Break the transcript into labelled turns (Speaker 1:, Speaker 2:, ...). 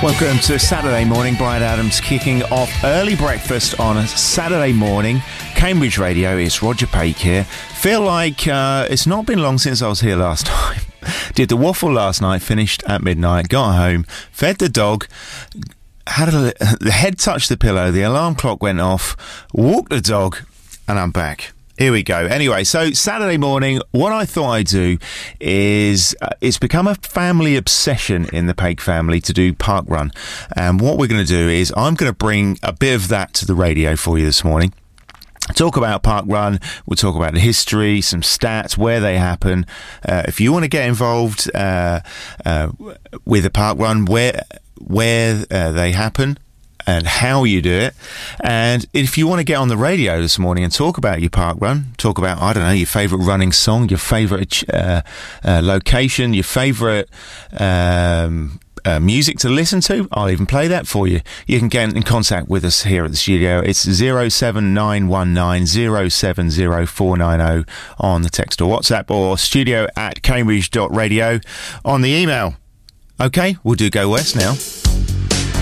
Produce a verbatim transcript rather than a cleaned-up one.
Speaker 1: Welcome to Saturday morning. Brian Adams kicking off early breakfast on a Saturday morning. Cambridge Radio, it's Roger Pake here. Feel like uh, it's not been long since I was here last time. Did the waffle last night, finished at midnight, got home, fed the dog, had a, the head touched the pillow, the alarm clock went off, walked the dog, and I'm back. Here we go. Anyway, so Saturday morning, what I thought I'd do is, uh, it's become a family obsession in the Pake family to do Park Run. And what we're going to do is I'm going to bring a bit of that to the radio for you this morning. Talk about Park Run, we'll talk about the history, some stats, where they happen. Uh, if you want to get involved uh, uh, with a Park Run, where, where uh, they happen, and how you do it. And if you want to get on the radio this morning and talk about your Park Run, talk about, I don't know, your favourite running song, your favourite uh, uh, location, your favourite um, uh, music to listen to, I'll even play that for you. You can get in contact with us here at the studio. It's zero seven nine one nine zero seven zero four nine zero on the text or WhatsApp, or studio at cambridge dot radio on the email. OK, we'll do Go West now.